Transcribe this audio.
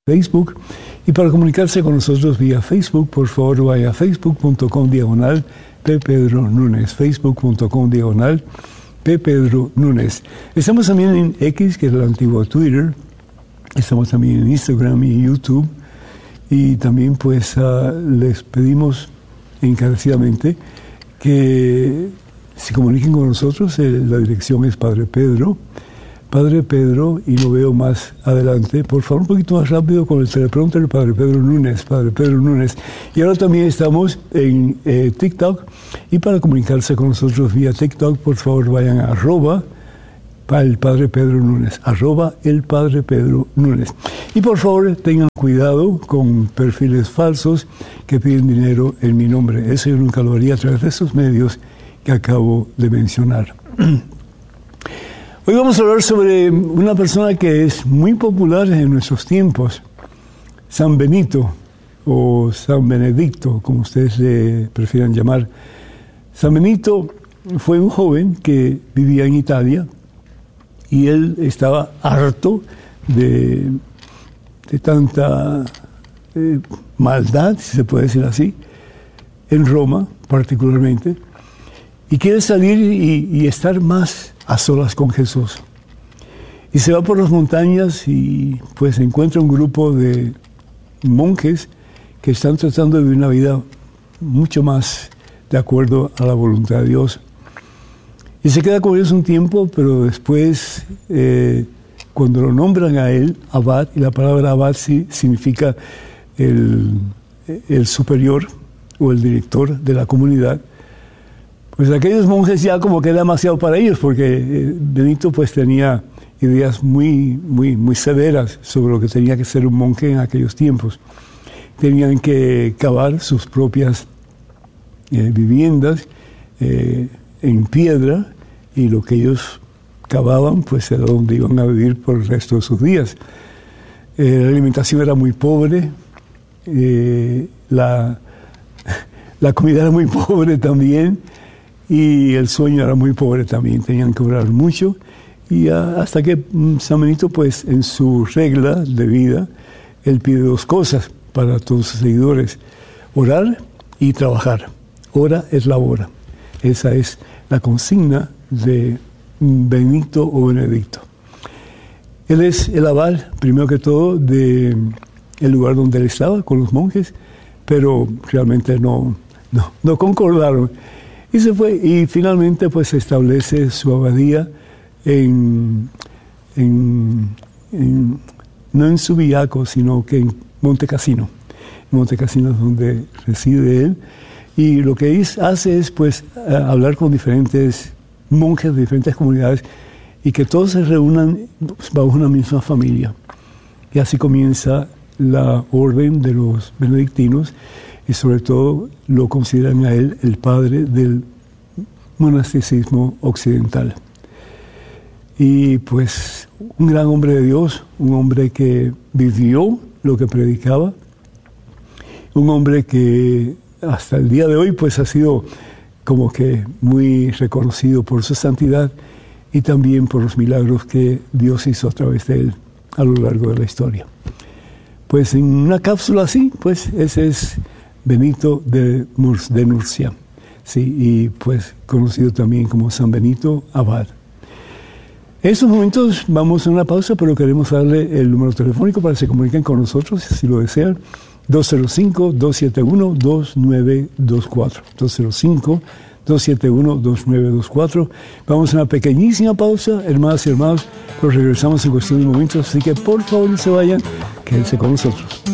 Facebook. Y para comunicarse con nosotros vía Facebook, por favor vaya a facebook.com/ppedronunes, facebook.com/ppedronunes. Estamos también en X, que es el antiguo Twitter. Estamos también en Instagram y YouTube. Y también pues les pedimos encarecidamente que se comuniquen con nosotros. La dirección es Padre Pedro, y lo veo más adelante. Por favor, un poquito más rápido con el teleprompter, Padre Pedro Nunes. Y ahora también estamos en TikTok, y para comunicarse con nosotros vía TikTok, por favor vayan a el Padre Pedro Nunes, el Padre Pedro Nunes. Y por favor tengan cuidado con perfiles falsos que piden dinero en mi nombre. Eso yo nunca lo haría a través de esos medios que acabo de mencionar. Hoy vamos a hablar sobre una persona que es muy popular en nuestros tiempos, San Benito o San Benedicto, como ustedes le prefieran llamar. San Benito fue un joven que vivía en Italia y él estaba harto de tanta maldad, si se puede decir así, en Roma particularmente, y quiere salir y estar más a solas con Jesús. Y se va por las montañas y pues encuentra un grupo de monjes que están tratando de vivir una vida mucho más de acuerdo a la voluntad de Dios. Y se queda con ellos un tiempo, pero después, cuando lo nombran a él, abad, y la palabra abad sí significa el superior o el director de la comunidad, pues aquellos monjes ya como que era demasiado para ellos, porque Benito pues tenía ideas muy severas sobre lo que tenía que ser un monje en aquellos tiempos. Tenían que cavar sus propias viviendas en piedra, y lo que ellos cavaban pues era donde iban a vivir por el resto de sus días. La alimentación era muy pobre, la comida era muy pobre también, y el sueño era muy pobre también. Tenían que orar mucho, y hasta que San Benito pues en su regla de vida él pide dos cosas para todos sus seguidores: orar y trabajar. Ora et labora. Esa es la consigna de Benito o Benedicto. Él es el abad, primero que todo, de el lugar donde él estaba con los monjes, pero realmente no concordaron. Y se fue, y finalmente pues se establece su abadía no en Subiaco, sino que en Monte Cassino. Monte Cassino es donde reside él. Y lo que hace es pues hablar con diferentes monjes de diferentes comunidades, y que todos se reúnan bajo una misma familia. Y así comienza la orden de los benedictinos, y sobre todo lo consideran a él el padre del monasticismo occidental. Y pues un gran hombre de Dios, un hombre que vivió lo que predicaba, un hombre que hasta el día de hoy pues ha sido como que muy reconocido por su santidad, y también por los milagros que Dios hizo a través de él a lo largo de la historia. Pues en una cápsula así, pues ese es Benito de Nurcia, sí, y pues conocido también como San Benito Abad. En estos momentos vamos a una pausa, pero queremos darle el número telefónico para que se comuniquen con nosotros, si lo desean: 205-271-2924. 205-271-2924. Vamos a una pequeñísima pausa, hermanas y hermanos, pero regresamos en cuestión de momentos, así que por favor no se vayan, quédense con nosotros.